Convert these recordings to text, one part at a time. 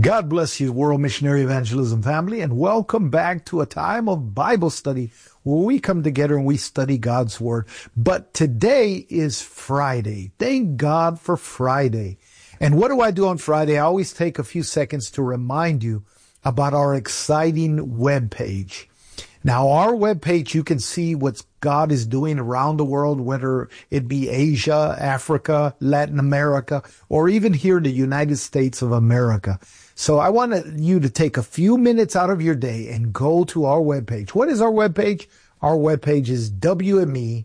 God bless you, World Missionary Evangelism family, and welcome back to a time of Bible study where we come together and we study God's Word. But today is Friday. Thank God for Friday. And what do I do on Friday? I always take a few seconds to remind you about our exciting webpage. Now, our webpage, you can see what God is doing around the world, whether it be Asia, Africa, Latin America, or even here in the United States of America. So I want you to take a few minutes out of your day and go to our webpage. What is our webpage? Our webpage is WME.org.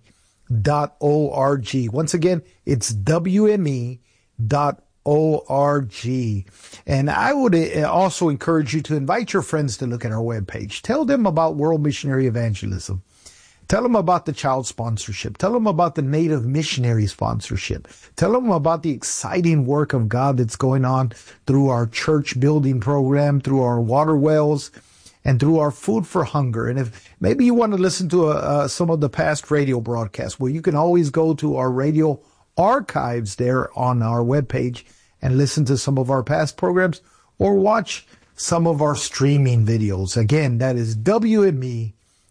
Once again, it's WME.org. And I would also encourage you to invite your friends to look at our webpage. Tell them about World Missionary Evangelism. Tell them about the child sponsorship. Tell them about the Native Missionary sponsorship. Tell them about the exciting work of God that's going on through our church building program, through our water wells, and through our Food for Hunger. And if maybe you want to listen to some of the past radio broadcasts, well, you can always go to our radio archives there on our webpage and listen to some of our past programs or watch some of our streaming videos. Again, that is WME.org.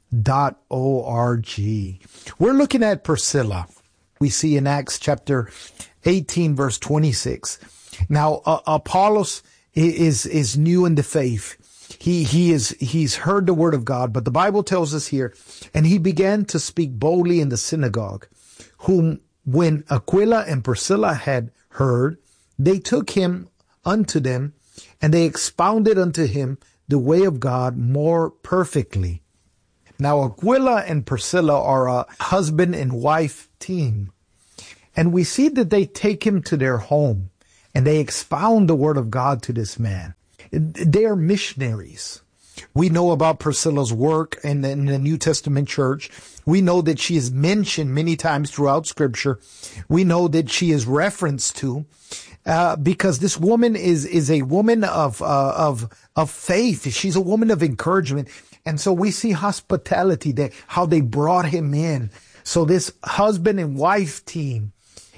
We're looking at Priscilla. We see in Acts chapter 18, verse 26. Now, Apollos is new in the faith. He's heard the word of God, but the Bible tells us here, and he began to speak boldly in the synagogue, whom when Aquila and Priscilla had heard, they took him unto them, and they expounded unto him the way of God more perfectly. Now, Aquila and Priscilla are a husband and wife team. And we see that they take him to their home and they expound the word of God to this man. They are missionaries. We know about Priscilla's work in the New Testament church. We know that she is mentioned many times throughout Scripture. We know that she is referenced to because this woman is a woman of faith. She's a woman of encouragement. And so we see hospitality there, how they brought him in. So this husband and wife team,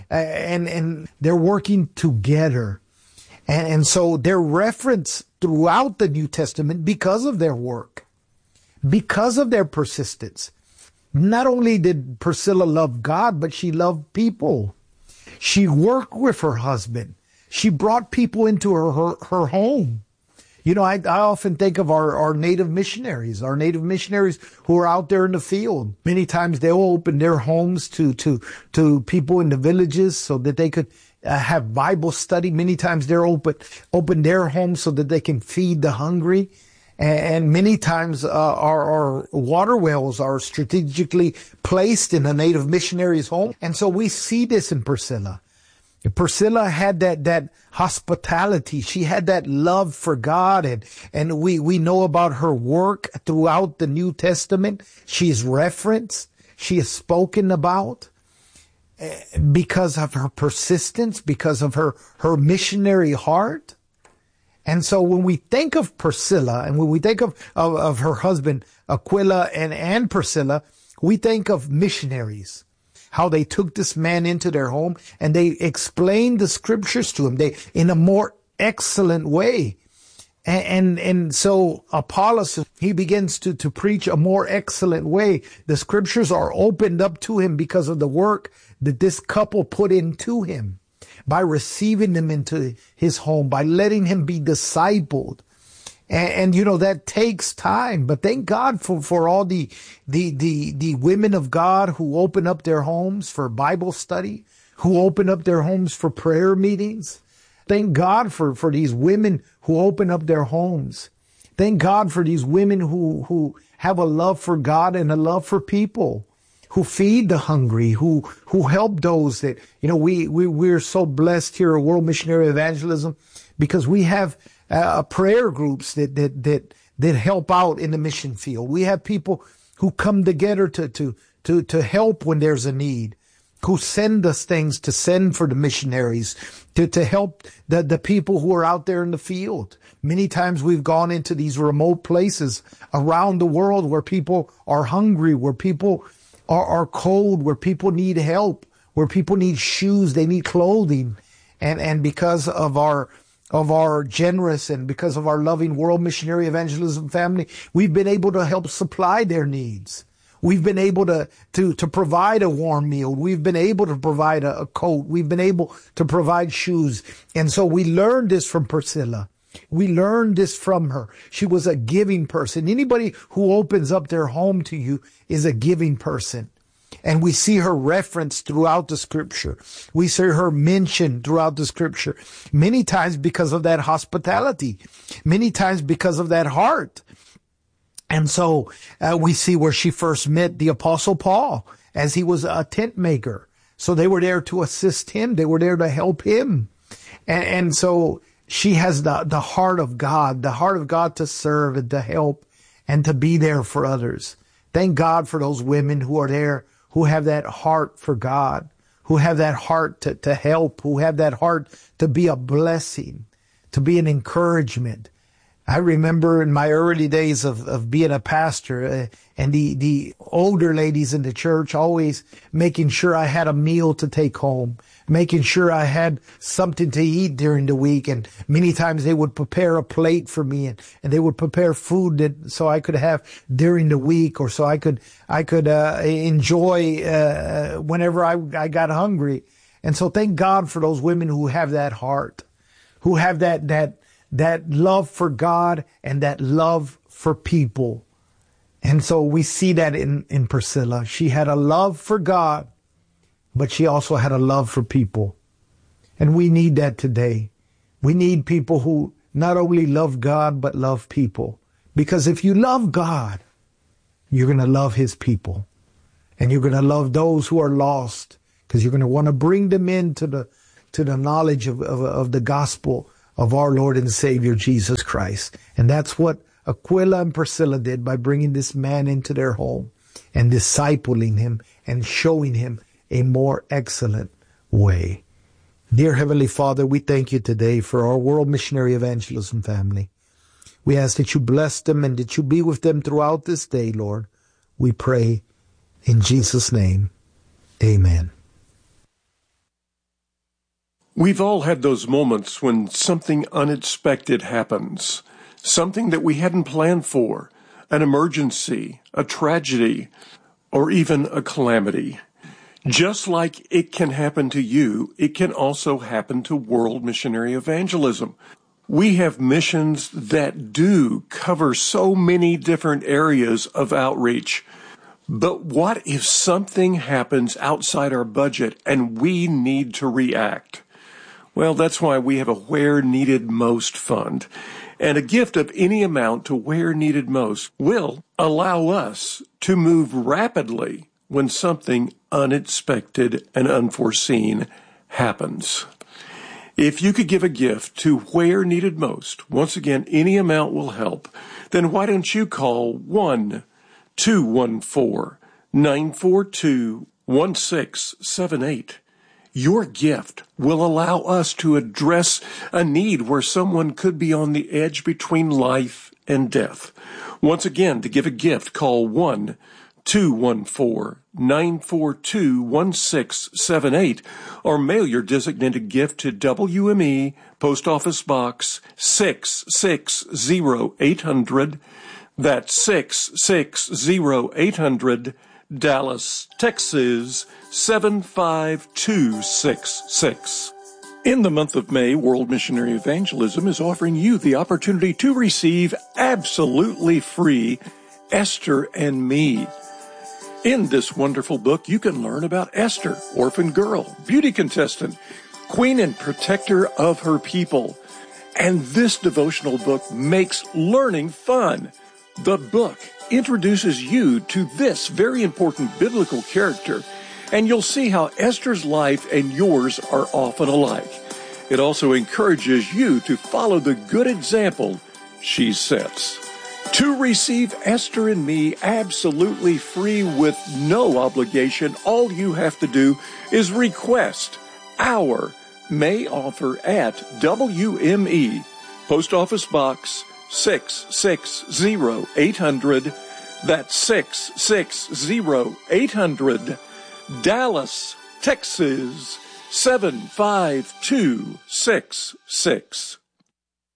and they're working together. And so they're referenced throughout the New Testament because of their work, because of their persistence. Not only did Priscilla love God, but she loved people. She worked with her husband. She brought people into her home. You know, I often think of our native missionaries who are out there in the field. Many times they'll open their homes to people in the villages so that they could have Bible study. Many times they're open their homes so that they can feed the hungry. And many times our water wells are strategically placed in a native missionary's home. And so we see this in Priscilla. Priscilla had that hospitality. She had that love for God. And we know about her work throughout the New Testament. She is referenced. She is spoken about because of her persistence, because of her missionary heart. And so when we think of Priscilla and when we think of her husband, Aquila and Priscilla, we think of missionaries. How they took this man into their home and they explained the scriptures to him in a more excellent way. And so Apollos, he begins to preach a more excellent way. The scriptures are opened up to him because of the work that this couple put into him by receiving him into his home, by letting him be discipled. And you know, that takes time, but thank God for all the women of God who open up their homes for Bible study, who open up their homes for prayer meetings. Thank God for these women who open up their homes. Thank God for these women who have a love for God and a love for people, who feed the hungry, who help those that, you know, we're so blessed here at World Missionary Evangelism because we have prayer groups that help out in the mission field. We have people who come together to help when there's a need, who send us things to send for the missionaries, to help the people who are out there in the field. Many times we've gone into these remote places around the world where people are hungry, where people are cold, where people need help, where people need shoes, they need clothing. And because of our of our generous and because of our loving World Missionary Evangelism family, we've been able to help supply their needs. We've been able to provide a warm meal. We've been able to provide a coat. We've been able to provide shoes. And so we learned this from Priscilla. We learned this from her. She was a giving person. Anybody who opens up their home to you is a giving person. And we see her referenced throughout the scripture. We see her mentioned throughout the scripture. Many times because of that hospitality. Many times because of that heart. And so we see where she first met the Apostle Paul as he was a tent maker. So they were there to assist him. They were there to help him. And so she has the heart of God to serve and to help and to be there for others. Thank God for those women who are there, who have that heart for God, who have that heart to help, who have that heart to be a blessing, to be an encouragement. I remember in my early days of being a pastor and the older ladies in the church always making sure I had a meal to take home, making sure I had something to eat during the week. And many times they would prepare a plate for me and they would prepare food so I could have during the week or so I could enjoy whenever I got hungry. And so thank God for those women who have that heart, who have that love for God and that love for people. And so we see that in Priscilla. She had a love for God, but she also had a love for people. And we need that today. We need people who not only love God, but love people. Because if you love God, you're going to love his people. And you're going to love those who are lost, because you're going to want to bring them into the knowledge of the gospel of our Lord and Savior, Jesus Christ. And that's what Aquila and Priscilla did by bringing this man into their home and discipling him and showing him a more excellent way. Dear Heavenly Father, we thank you today for our World Missionary Evangelism family. We ask that you bless them and that you be with them throughout this day, Lord. We pray in Jesus' name. Amen. We've all had those moments when something unexpected happens, something that we hadn't planned for, an emergency, a tragedy, or even a calamity. Just like it can happen to you, it can also happen to World Missionary Evangelism. We have missions that do cover so many different areas of outreach. But what if something happens outside our budget and we need to react? Well, that's why we have a Where Needed Most fund. And a gift of any amount to Where Needed Most will allow us to move rapidly when something unexpected and unforeseen happens. If you could give a gift to Where Needed Most, once again, any amount will help, then why don't you call 1-214-942-1678. Your gift will allow us to address a need where someone could be on the edge between life and death. Once again, to give a gift, call 1-214-942-1678 or mail your designated gift to WME, Post Office Box 660-800. That's 660-800, Dallas, Texas 75266. In the month of May, World Missionary Evangelism is offering you the opportunity to receive absolutely free Esther and Me. In this wonderful book, you can learn about Esther, orphan girl, beauty contestant, queen and protector of her people. And this devotional book makes learning fun. The book introduces you to this very important biblical character, and you'll see how Esther's life and yours are often alike. It also encourages you to follow the good example she sets. To receive Esther and Me absolutely free with no obligation, all you have to do is request our May offer at WME, Post Office Box 660-800. That's 660-800, Dallas, Texas 75266.